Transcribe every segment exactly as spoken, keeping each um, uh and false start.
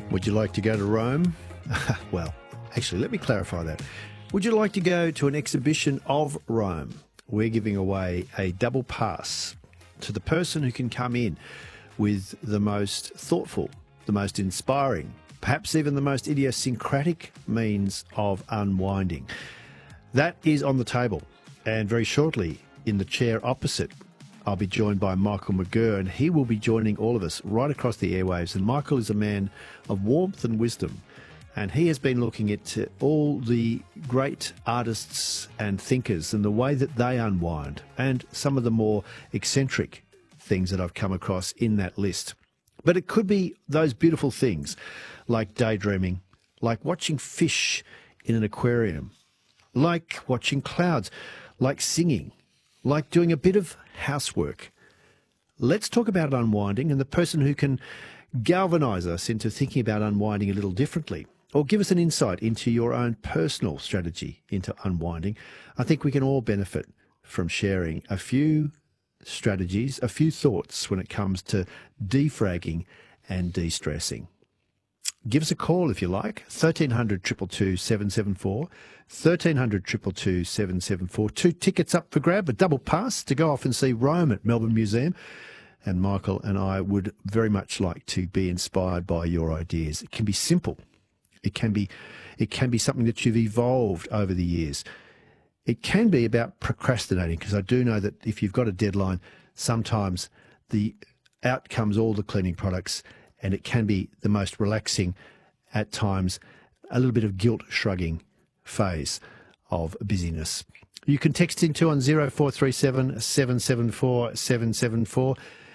Would you like to go to Rome? Well, actually, let me clarify that. Would you like to go to an exhibition of Rome? We're giving away a double pass to the person who can come in with the most thoughtful, the most inspiring, perhaps even the most idiosyncratic means of unwinding. That is on the table. And very shortly, in the chair opposite, I'll be joined by Michael McGurr, and he will be joining all of us right across the airwaves. And Michael is a man of warmth and wisdom, and he has been looking at all the great artists and thinkers and the way that they unwind, and some of the more eccentric things that I've come across in that list. But it could be those beautiful things like daydreaming, like watching fish in an aquarium, like watching clouds, like singing, like doing a bit of housework. Let's talk about unwinding and the person who can galvanise us into thinking about unwinding a little differently, or give us an insight into your own personal strategy into unwinding. I think we can all benefit from sharing a few strategies, a few thoughts when it comes to defragging and de-stressing. Give us a call if you like, thirteen hundred, two two two, seven seven four, thirteen hundred, two two two, seven seven four. Two tickets up for grab, a double pass to go off and see Rome at Melbourne Museum. And Michael and I would very much like to be inspired by your ideas. It can be simple. It can be, it can be something that you've evolved over the years. It can be about procrastinating, because I do know that if you've got a deadline, sometimes the outcome's all the cleaning products, and it can be the most relaxing, at times, a little bit of guilt shrugging phase of busyness. You can text into on zero four three seven, seven seven four, seven seven four.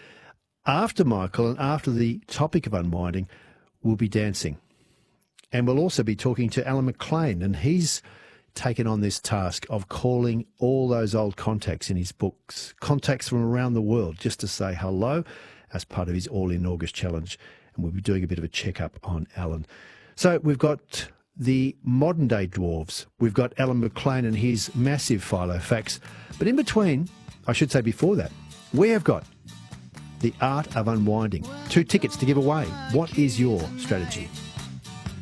After Michael and after the topic of unwinding, we'll be dancing. And we'll also be talking to Alan McLean, and he's taken on this task of calling all those old contacts in his books, contacts from around the world, just to say hello as part of his All in August challenge. And we'll be doing a bit of a check-up on Alan. So we've got the modern-day dwarves. We've got Alan McLean and his massive Filofax. But in between, I should say before that, we have got the art of unwinding. Two tickets to give away. What is your strategy?